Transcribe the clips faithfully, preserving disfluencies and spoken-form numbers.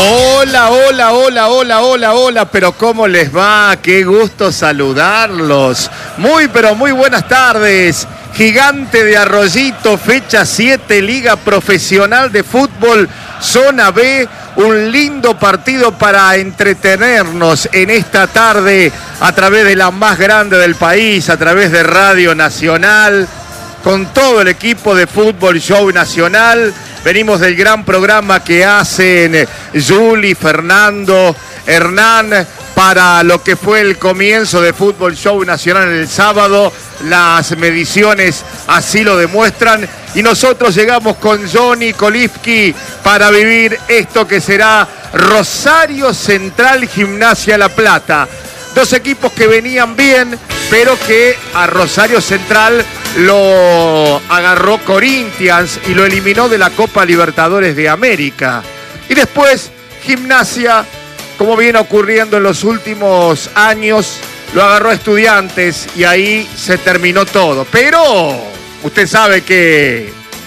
Hola, hola, hola, hola, hola, hola, pero ¿cómo les va? Qué gusto saludarlos. Muy, pero muy buenas tardes. Gigante de Arroyito, fecha siete, Liga Profesional de Fútbol, Zona B. Un lindo partido para entretenernos en esta tarde a través de la más grande del país, a través de Radio Nacional, con todo el equipo de Fútbol Show Nacional. Venimos del gran programa que hacen Juli, Fernando, Hernán, para lo que fue el comienzo de Fútbol Show Nacional el sábado. Las mediciones así lo demuestran. Y nosotros llegamos con Johnny Kolifsky para vivir esto que será Rosario Central Gimnasia La Plata. Dos equipos que venían bien, pero que a Rosario Central lo agarró Corinthians y lo eliminó de la Copa Libertadores de América. Y después Gimnasia, como viene ocurriendo en los últimos años, lo agarró a Estudiantes y ahí se terminó todo. Pero usted sabe que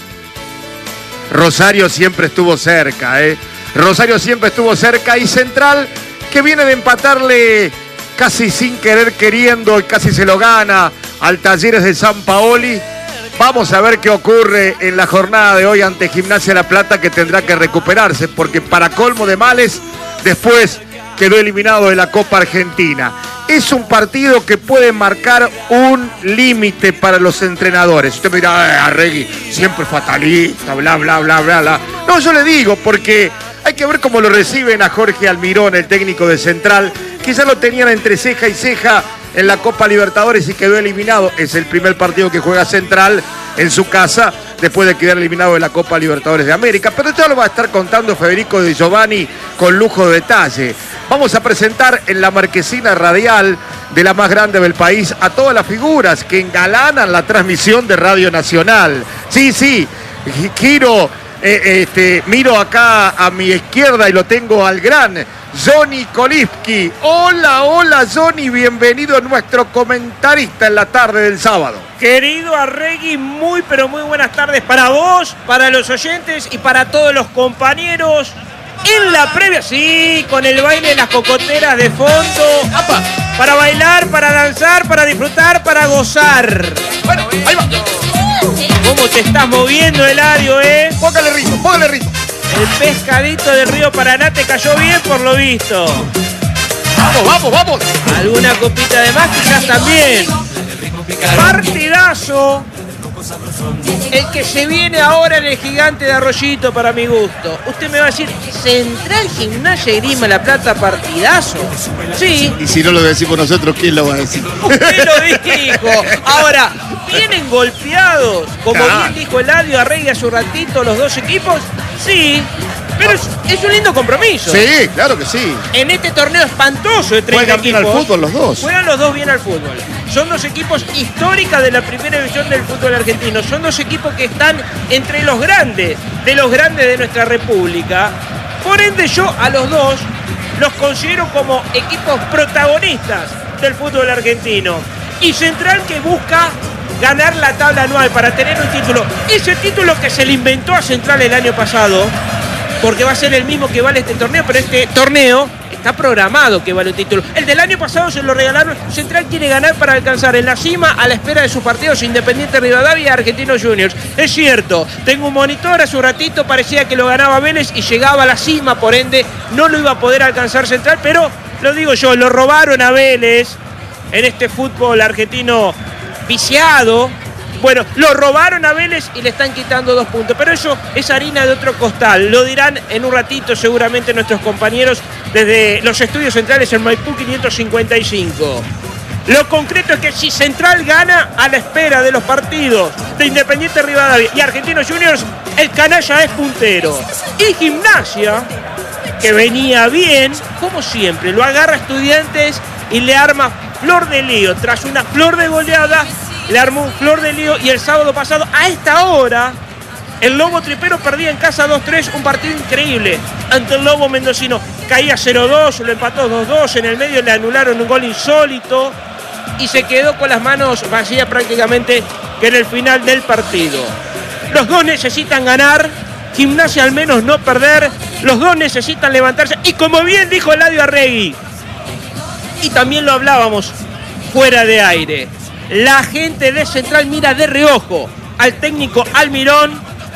Rosario siempre estuvo cerca, ¿eh? Rosario siempre estuvo cerca y Central, que viene de empatarle casi sin querer queriendo y casi se lo gana al Talleres de San Paoli. Vamos a ver qué ocurre en la jornada de hoy ante Gimnasia La Plata, que tendrá que recuperarse, porque para colmo de males, después quedó eliminado de la Copa Argentina. Es un partido que puede marcar un límite para los entrenadores. Usted me dirá, eh, Arregui, siempre fatalista, bla, bla, bla, bla, bla. No, yo le digo, porque hay que ver cómo lo reciben a Jorge Almirón, el técnico de Central, que ya lo tenían entre ceja y ceja en la Copa Libertadores y quedó eliminado. Es el primer partido que juega Central en su casa después de quedar eliminado de la Copa Libertadores de América. Pero esto lo va a estar contando Federico Di Giovanni con lujo de detalle. Vamos a presentar en la marquesina radial de la más grande del país a todas las figuras que engalanan la transmisión de Radio Nacional. Sí, sí, giro, eh, este, miro acá a mi izquierda y lo tengo al gran Johnny Kolifsky. Hola, hola Johnny, bienvenido, nuestro comentarista en la tarde del sábado. Querido Arregui, muy pero muy buenas tardes para vos, para los oyentes y para todos los compañeros. En la previa, sí, con el baile de las cocoteras de fondo. ¡Apa! Para bailar, para danzar, para disfrutar, para gozar. Bueno, ahí va. ¿Cómo te estás moviendo, Eladio, eh? Póngale ritmo, póngale ritmo. El pescadito del río Paraná te cayó bien por lo visto. Vamos, vamos, vamos. Alguna copita de más quizás también. Partidazo. El que se viene ahora en el Gigante de Arroyito, para mi gusto. Usted me va a decir, Central Gimnasia y Grima La Plata, partidazo. Sí. Y si no lo decimos nosotros, ¿quién lo va a decir? Usted lo dijo. Ahora, ¿vienen golpeados? Como Ah. bien dijo Eladio Arregui hace un ratito, los dos equipos. Sí. Pero es, es un lindo compromiso. Sí, claro que sí. En este torneo espantoso de treinta Juegan bien equipos, al fútbol los dos. Juegan los dos bien al fútbol. Son dos equipos históricos de la primera división del fútbol argentino. Son dos equipos que están entre los grandes, de los grandes de nuestra república. Por ende, yo a los dos los considero como equipos protagonistas del fútbol argentino. Y Central, que busca ganar la tabla anual para tener un título. Ese título que se le inventó a Central el año pasado, porque va a ser el mismo que vale este torneo, pero este torneo está programado que vale un título. El del año pasado se lo regalaron. Central quiere ganar para alcanzar en la cima a la espera de sus partidos Independiente Rivadavia y Argentinos Juniors. Es cierto, tengo un monitor, hace un ratito parecía que lo ganaba Vélez y llegaba a la cima, por ende no lo iba a poder alcanzar Central, pero lo digo yo, lo robaron a Vélez en este fútbol argentino viciado. Bueno, lo robaron a Vélez y le están quitando dos puntos. Pero eso es harina de otro costal. Lo dirán en un ratito seguramente nuestros compañeros desde los estudios centrales en Maipú quinientos cincuenta y cinco. Lo concreto es que si Central gana a la espera de los partidos de Independiente Rivadavia y Argentinos Juniors, el canalla es puntero. Y Gimnasia, que venía bien, como siempre, lo agarra a Estudiantes y le arma flor de lío. Tras una flor de goleada, le armó un flor de lío y el sábado pasado, a esta hora, el Lobo Tripero perdía en casa dos tres, un partido increíble ante el Lobo Mendocino. Caía cero dos, lo empató dos dos, en el medio le anularon un gol insólito y se quedó con las manos vacías prácticamente que en el final del partido. Los dos necesitan ganar, Gimnasia al menos no perder. Los dos necesitan levantarse. Y como bien dijo Eladio Arregui, y también lo hablábamos fuera de aire, la gente de Central mira de reojo al técnico Almirón